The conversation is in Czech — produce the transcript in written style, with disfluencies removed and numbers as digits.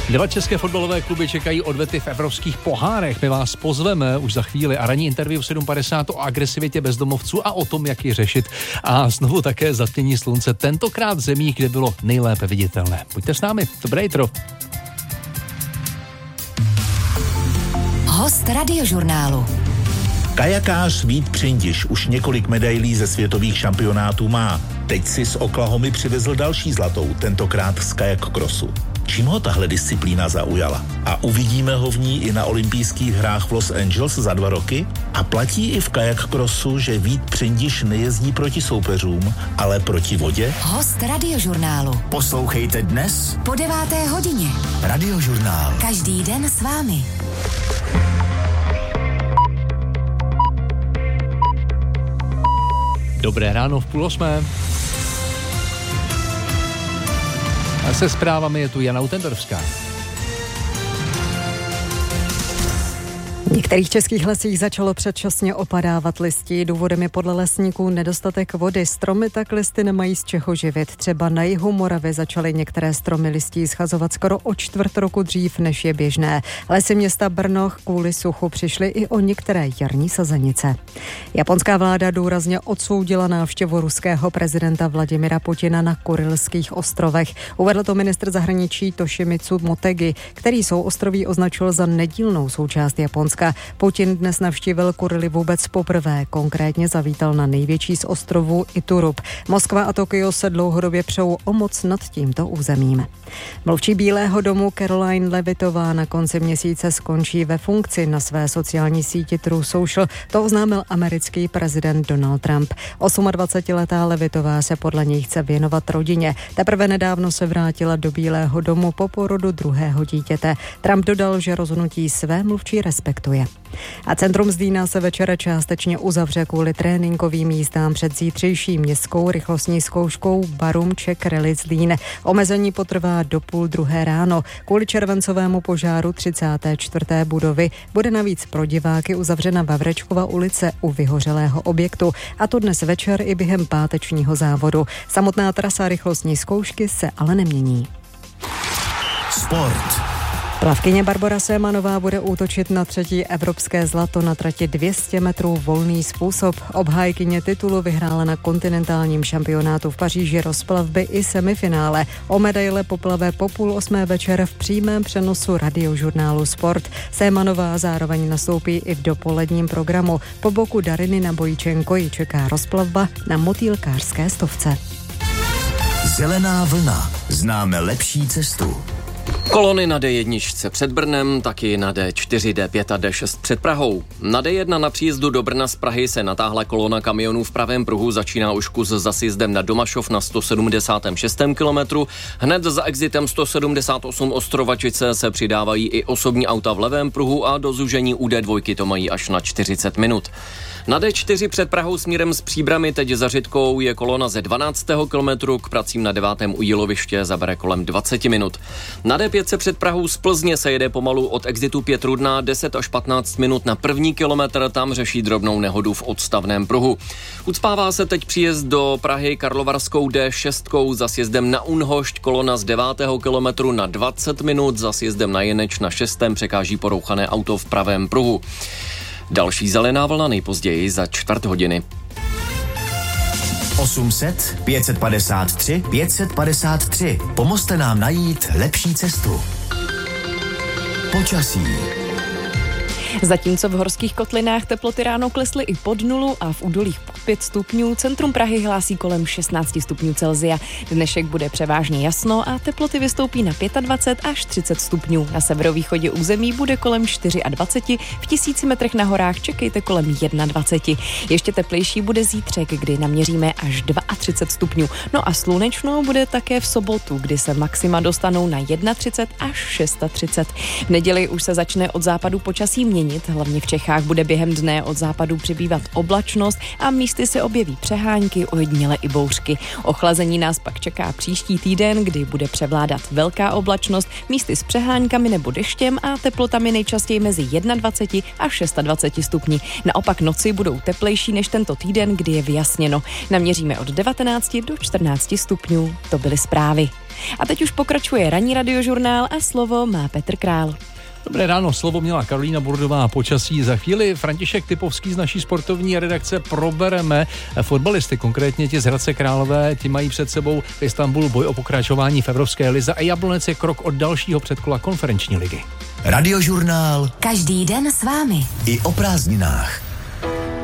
2 české fotbalové kluby čekají odvety v evropských pohárech. My vás pozveme už za chvíli a ranní interview 7.50 o agresivitě bezdomovců a o tom, jak ji řešit. A znovu také zatmění slunce, tentokrát v zemích, kde bylo nejlépe viditelné. Buďte s námi, dobré jitro. Host Radiožurnálu. Kajakář Vít Přindiš už několik medailí ze světových šampionátů má. Teď si z Oklahomy přivezl další zlatou, tentokrát z kajak crossu. Čím ho tahle disciplína zaujala? A uvidíme ho v ní i na olympijských hrách v Los Angeles za 2 roky? A platí i v kajak crossu, že Vít Přindiš nejezdí proti soupeřům, ale proti vodě? Host Radiožurnálu. Poslouchejte dnes Po 9. hodině. Radiožurnál. Každý den s vámi. Dobré ráno v 7:30. A se zprávami je tu Jana Utendorská. V některých českých lesích začalo předčasně opadávat listí. Důvodem je podle lesníků nedostatek vody. Stromy tak listy nemají z čeho živit. Třeba na jihu Moravy začaly některé stromy listí schazovat skoro o 1/4 roku dřív, než je běžné. Lesy města Brno kvůli suchu přišly i o některé jarní sazenice. Japonská vláda důrazně odsoudila návštěvu ruského prezidenta Vladimira Putina na Kurylských ostrovech. Uvedl to ministr zahraničí Toshimitsu Motegi, který souostroví označil za nedílnou součást Japonska. Putin dnes navštívil Kurily vůbec poprvé, konkrétně zavítal na největší z ostrovů Iturup. Moskva a Tokio se dlouhodobě přou o moc nad tímto územím. Mluvčí Bílého domu Caroline Levitová na konci měsíce skončí ve funkci. Na své sociální síti Truth Social to oznámil americký prezident Donald Trump. 28letá Levitová se podle něj chce věnovat rodině. Teprve nedávno se vrátila do Bílého domu po porodu druhého dítěte. Trump dodal, že rozhodnutí své mluvčí respektuje. A centrum Zlína se večer částečně uzavře kvůli tréninkovým jízdám před zítřejší městskou rychlostní zkouškou Barum Czech Rally Zlín. Omezení potrvá do 1:30 ráno. Kvůli červencovému požáru 34. budovy bude navíc pro diváky uzavřena Vavrečkova ulice u vyhořelého objektu. A to dnes večer i během pátečního závodu. Samotná trasa rychlostní zkoušky se ale nemění. Sport. Plavkyně Barbora Sémanová bude útočit na 3. evropské zlato na trati 200 metrů volný způsob. Obhájkyně titulu vyhrála na kontinentálním šampionátu v Paříži rozplavby i semifinále. O medaile poplave po 7:30 večer v přímém přenosu Radiožurnálu Sport. Sémanová zároveň nastoupí i v dopoledním programu. Po boku Dariny Nabojčenko ji čeká rozplavba na motýlkářské stovce. Zelená vlna. Známe lepší cestu. Kolony na D1 před Brnem, taky na D4, D5 a D6 před Prahou. Na D1 na příjezdu do Brna z Prahy se natáhla kolona kamionů v pravém pruhu, začíná už kus za sjezdem na Domašov na 176. kilometru. Hned za exitem 178 Ostrovačice se přidávají i osobní auta v levém pruhu a do zúžení u D2 to mají až na 40 minut. Na D4 před Prahou směrem z Příbrami teď za Řitkou je kolona ze 12. kilometru, k pracím na 9. u Jíloviště zabere kolem 20 minut. Na D5 před Prahou z Plzně se jede pomalu od exitu Pětrudná 10 až 15 minut na první kilometr, tam řeší drobnou nehodu v odstavném pruhu. Ucpává se teď příjezd do Prahy Karlovarskou D6 za sjezdem na Unhošť, kolona z 9. kilometru na 20 minut, za sjezdem na Jeneč na 6. překáží porouchané auto v pravém pruhu. Další zelená vlna nejpozději za 4 hodiny. 800 553 553. Pomozte nám najít lepší cestu. Počasí. Zatímco v horských kotlinách teploty ráno klesly i pod 0 a v údolích pod 5 stupňů, centrum Prahy hlásí kolem 16 stupňů Celsia. Dnešek bude převážně jasno a teploty vystoupí na 25 až 30 stupňů. Na severovýchodě území bude kolem 24, v 1000 metrech na horách čekejte kolem 21. Ještě teplejší bude zítřek, kdy naměříme až 32 stupňů. No a slunečno bude také v sobotu, kdy se maxima dostanou na 31 až 36. V neděli už se začne od západu počasí měnit, hlavně v Čechách bude během dne od západu přibývat oblačnost a místy místy se objeví přehánky, ojediněle i bouřky. Ochlazení nás pak čeká příští týden, kdy bude převládat velká oblačnost, místy s přehánkami nebo deštěm a teplotami nejčastěji mezi 21 a 26 stupni. Naopak noci budou teplejší než tento týden, kdy je vyjasněno. Naměříme od 19 do 14 stupňů. To byly zprávy. A teď už pokračuje ranní radiožurnál a slovo má Petr Král. Dobré ráno, slovo měla Karolína Burdová, počasí. Za chvíli František Typovský z naší sportovní redakce probereme fotbalisty, konkrétně ti z Hradce Králové. Ti mají před sebou v Istanbulu boj o pokračování v Evropské lize a Jablonec je krok od dalšího předkola konferenční ligy. Radiožurnál. Každý den s vámi. I o prázdninách.